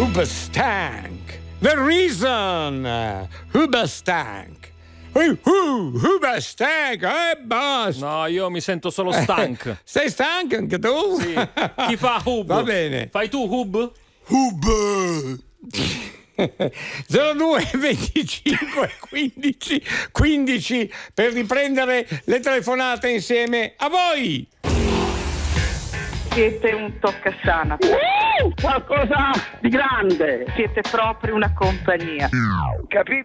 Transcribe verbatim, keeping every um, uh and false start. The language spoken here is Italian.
Hoobastank. The reason. Hoobastank. Uh, uh, Hoobastank. Eh, basta. No, io mi sento solo stank. Eh, sei stanco anche tu? Sì. Chi fa Hub? Va bene. Fai tu Hub? Hub. zero due venticinque quindici quindici per riprendere le telefonate insieme a voi. Siete un toccasana. Uh, qualcosa di grande. Siete proprio una compagnia. Capito?